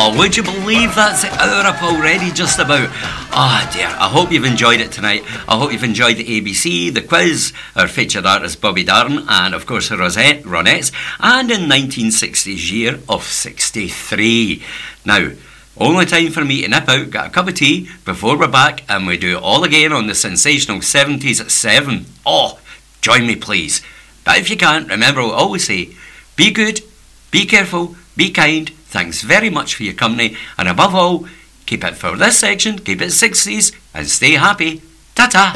Oh, would you believe that's the hour up already just about? Ah, dear, I hope you've enjoyed it tonight. I hope you've enjoyed the ABC, the quiz, our featured artist Bobby Darin, and of course the Ronettes, and in 1960's year of 63. Now, only time for me to nip out, get a cup of tea before we're back, and we do it all again on the sensational 70s at 7. Oh, join me please. But if you can't, remember what I always say, be good, be careful, be kind. Thanks very much for your company, and above all, keep it for this section, keep it 60s, and stay happy. Ta-ta!